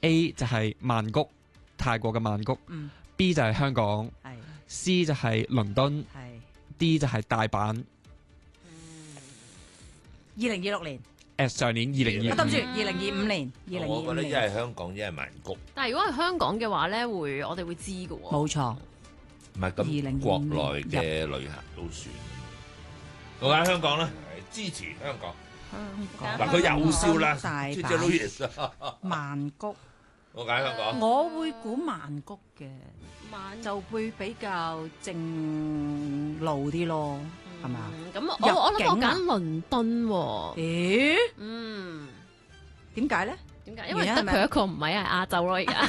A 就係曼谷，泰國嘅曼谷。B 就係香港。C 就係倫敦。D 就係大阪。 2026年。 上年2025。 對唔住，2025年。 我覺得一係香港，一係曼谷。 但係如果係香港嘅話咧，我哋會知㗎喎。 冇錯。 唔係咁，國內嘅旅客都算。我揀香港啦，支持香港。嗱，佢又笑啦， 大阪、 曼谷。 我揀香港。 我會估曼谷嘅，就會比較正路啲咯，係嘛？ 咁我諗我揀倫敦喎。 咦？點解咧？ 點解？因為得佢一個唔係亞洲咯，而家。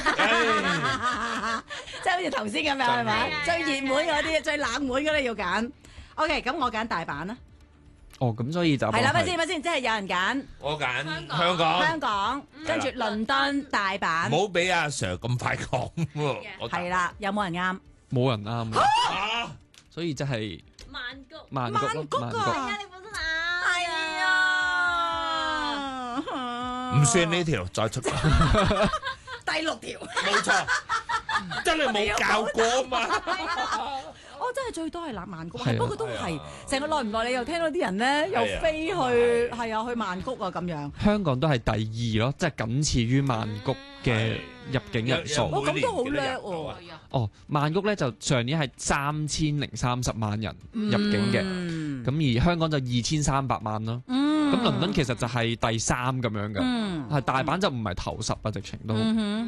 即係好似頭先咁樣係咪？最熱門嗰啲、最冷門嗰啲要揀。OK， 咁我揀大阪啦。 咁所以就係啦，咪先，即係有人揀。 我揀香港， 跟住倫敦、大阪。 唔好俾阿 Sir 咁快講喎。 係啦，有冇人啱？ 冇人啱。所以即係曼谷。 係啊，你本身係啊。 唔算呢條，再出。 第6條。 冇錯，真係冇教過啊嘛。 真係最多係曼谷，不過都係成個耐唔耐，你又聽到啲人咧又飛去去曼谷啊咁樣。香港都係第2咯，即係僅次於曼谷嘅入境人數。 咁都好叻喎。 曼谷咧就上年係3030萬人入境嘅，咁而香港就2300萬咯。咁倫敦其實就係第3咁樣嘅，係大阪就唔係頭10啊，直情都。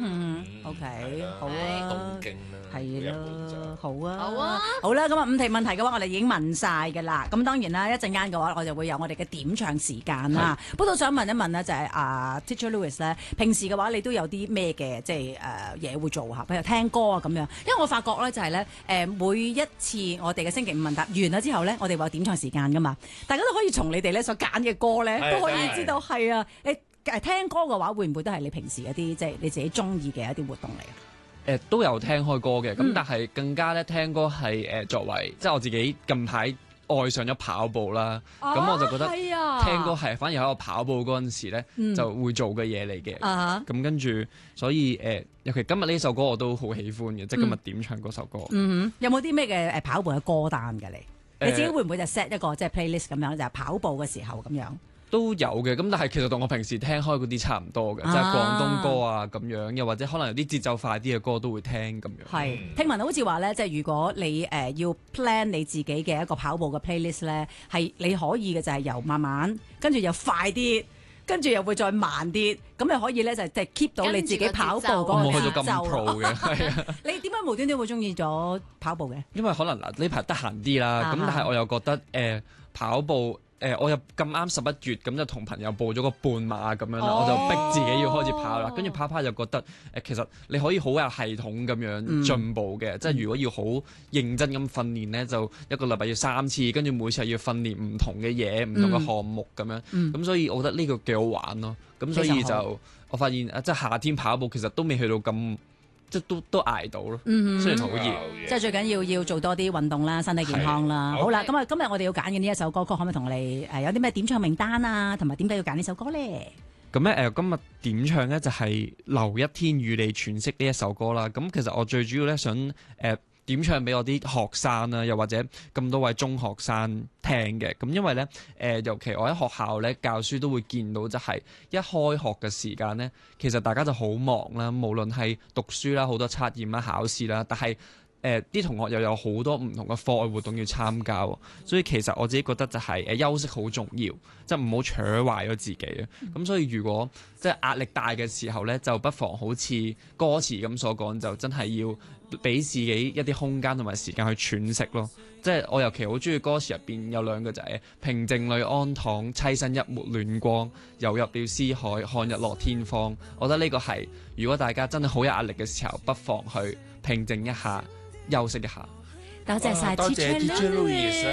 OK， 好啊。 東京啦， 係咯，好啊。好啦，咁啊5題問題嘅話，我哋已經問晒㗎啦。咁當然啦，一陣間嘅話，我就會有我哋嘅點唱時間啦。不過想問一問咧，就係Teacher Louis 咧，平時嘅話你都有啲咩嘅即係嘢會做下，譬如聽歌啊咁樣。因為我發覺咧就係咧每一次我哋嘅星期5問答完咗之後咧，我哋會有點唱時間㗎嘛。大家都可以從你哋咧所揀嘅歌咧，都可以知道係啊。你聽歌嘅話，會唔會都係你平時一啲即係你自己中意嘅一啲活動嚟啊？ 都有聽開歌嘅，咁但係更加咧聽歌係作為即係我自己近排愛上咗跑步啦，咁我就覺得聽歌係反而喺我跑步嗰陣時咧就會做嘅嘢嚟嘅。咁跟住所以尤其今日呢首歌我都好喜歡嘅，即係今日點唱嗰首歌。 有冇啲咩嘅跑步嘅歌單㗎你？你自己會唔會就 set 一個即係 playlist 咁樣，就係跑步嘅時候咁樣？ 都有嘅，咁但係其實同我平時聽開嗰啲差唔多嘅，即係廣東歌啊咁樣，又或者可能有啲節奏快啲嘅歌都會聽咁樣。 係，聽聞好似話咧，即係如果你要 plan 你自己嘅一個跑步嘅 playlist 咧，係你可以嘅就係由慢慢，跟住又快啲，跟住又會再慢啲，咁你可以咧就係 keep 到你自己跑步嗰個節奏。 我冇去到咁 pro 嘅，係啊。 你點解無端端會中意咗跑步嘅？ 因為可能呢排得閒啲啦，咁但係我又覺得跑步。我又咁啱11月咁就同朋友報咗個半馬咁樣啦，我就逼自己要開始跑啦。跟住跑就覺得其實你可以好有系統咁樣進步嘅，即係如果要好認真咁訓練咧，就一個禮拜要3次，跟住每次係要訓練唔同嘅嘢、唔同嘅項目咁樣。咁所以我覺得呢個幾好玩咯。咁所以就我發現即係夏天跑步其實都未去到咁。即都捱到咯，雖然好熱。 即係最緊要做多啲運動啦，身體健康啦。好啦，咁啊，今日我哋要揀嘅呢一首歌曲，可唔可以同你有啲咩點唱名單啊？同埋點解要揀呢首歌咧？ 咁咧今日點唱咧就係留一天與你詮釋呢一首歌啦。咁其實我最主要咧想點唱俾我啲學生啦，又或者咁多位中學生聽嘅。咁因為咧尤其我喺學校咧教書都會見到，就係一開學嘅時間咧，其實大家就好忙啦，無論係讀書啦、好多測驗啦、考試啦，但係啲同學又有好多唔同嘅課外活動要參加，所以其實我自己覺得就係休息好重要，即係唔好扯壞咗自己啊。咁所以如果即係壓力大嘅時候咧，就不妨好似歌詞咁所講，就真係要俾自己一啲空間同埋時間去喘息咯。即係我尤其好中意歌詞入邊有兩個就係平靜裏安躺，棲身一抹暖光，游入了思海，看日落天荒。我覺得呢個係如果大家真係好有壓力嘅時候，不妨去平靜一下，休息一下。 多謝晒 Teacher Louis。